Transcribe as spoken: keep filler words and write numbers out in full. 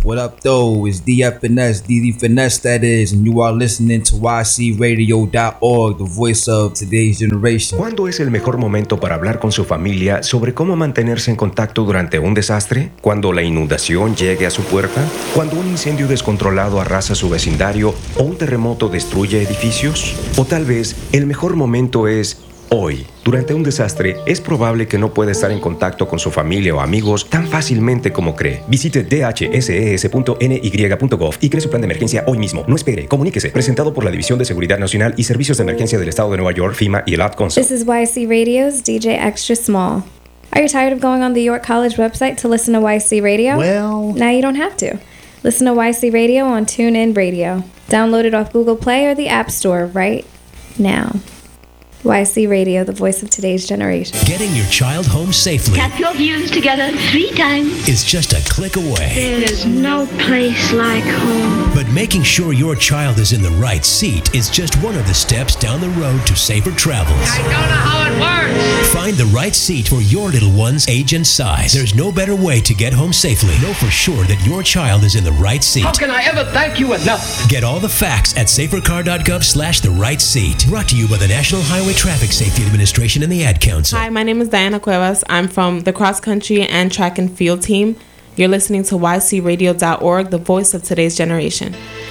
What up, though? It's D F N S, D D Finesse that is, and you are listening to Y C radio dot org, the voice of today's generation. ¿Cuándo es el mejor momento para hablar con su familia sobre cómo mantenerse en contacto durante un desastre? ¿Cuando la inundación llegue a su puerta? ¿Cuando un incendio descontrolado arrasa su vecindario o un terremoto destruye edificios? O tal vez el mejor momento es hoy. Durante un desastre, es probable que no pueda estar en contacto con su familia o amigos tan fácilmente como cree. Visite d h s e s punto n y punto gov y cree su plan de emergencia hoy mismo. No espere, comuníquese. Presentado por la División de Seguridad Nacional y Servicios de Emergencia del Estado de Nueva York, FEMA y el Ad Council. This is Y C Radio's D J Extra Small. Are you tired of going on the York College website to listen to Y C Radio? Well... Now you don't have to. Listen to Y C Radio on TuneIn Radio. Download it off Google Play or the App Store right now. Y C Radio, the voice of today's generation. Getting your child home safely Tap your views together three times. is just a click away. There's no place like home. But making sure your child is in the right seat is just one of the steps down the road to safer travels. I don't know how it works. Find the right seat for your little one's age and size. There's no better way to get home safely. Know for sure that your child is in the right seat. How can I ever thank you enough? Get all the facts at safercar.gov slash the right seat. Brought to you by the National Highway Traffic Safety Administration and the Ad Council. Hi, my name is Diana Cuevas. I'm from the cross country and track and field team. You're listening to Y C radio dot org, the voice of today's generation.